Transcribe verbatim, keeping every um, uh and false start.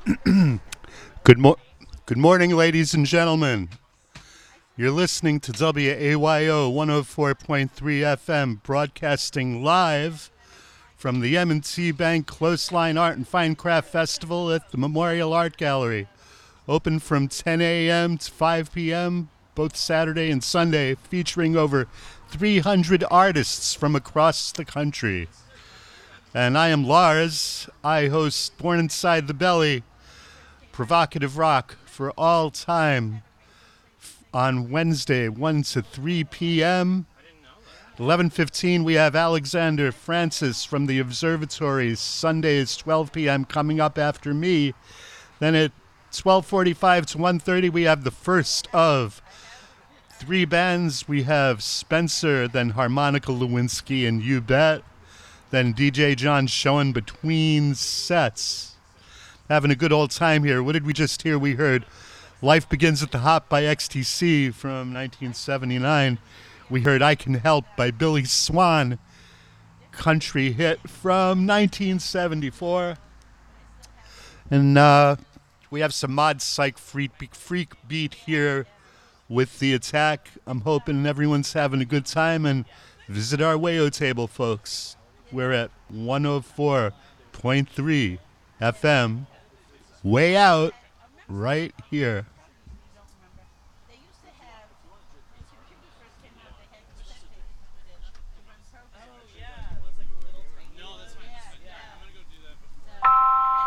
Good mo- Good morning, ladies and gentlemen. You're listening to W A Y O one oh four point three F M, broadcasting live from the M and T Bank Clothesline Art and Fine Craft Festival at the Memorial Art Gallery. Open from ten a.m. to five p.m., both Saturday and Sunday, featuring over three hundred artists from across the country. And I am Lars. I host Born Inside the Belly, provocative rock for all time, on Wednesday, one to three p.m. eleven fifteen, we have Alexander Francis from the Observatory. Sundays, twelve p.m. coming up after me. Then at twelve forty-five to one thirty, we have the first of three bands. We have Spencer, then Harmonica Lewinsky and You Bet. Then D J John showing between sets. Having a good old time here. What did we just hear? We heard Life Begins at the Hop by X T C from nineteen seventy-nine. We heard I Can Help by Billy Swan, country hit from nineteen seventy-four. And uh, we have some Mod Psych freak, freak beat here with The Attack. I'm hoping everyone's having a good time, and visit our Wayo table, folks. We're at one oh four point three F M. Way out right here.